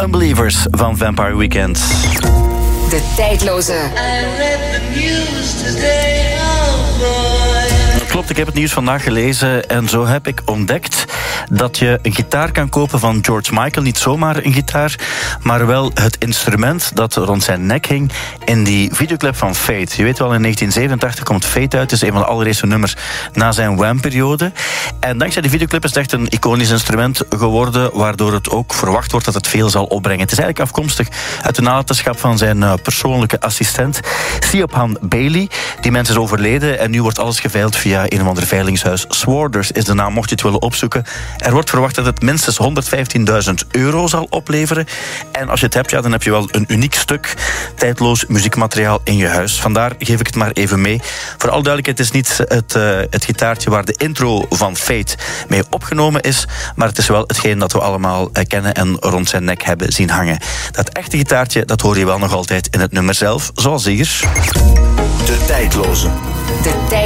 Unbelievers van Vampire Weekend. De tijdloze. Klopt, ik heb het nieuws vandaag gelezen en zo heb ik ontdekt dat je een gitaar kan kopen van George Michael. Niet zomaar een gitaar, maar wel het instrument dat rond zijn nek hing in die videoclip van Fate. Je weet wel, in 1987 komt Fate uit. Het is een van de allereerste nummers na zijn Wham-periode. En dankzij die videoclip is het echt een iconisch instrument geworden, waardoor het ook verwacht wordt dat het veel zal opbrengen. Het is eigenlijk afkomstig uit de nalatenschap van zijn persoonlijke assistent, Siobhan Bailey. Die mens is overleden en nu wordt alles geveild via een of ander veilingshuis. Sworders is de naam, mocht je het willen opzoeken. Er wordt verwacht dat het minstens €115.000 zal opleveren. En als je het hebt, ja, dan heb je wel een uniek stuk tijdloos muziekmateriaal in je huis. Vandaar geef ik het maar even mee. Voor alle duidelijkheid, het is niet het gitaartje waar de intro van Fate mee opgenomen is, maar het is wel hetgeen dat we allemaal kennen en rond zijn nek hebben zien hangen. Dat echte gitaartje, dat hoor je wel nog altijd in het nummer zelf, zoals hier. De tijdloze.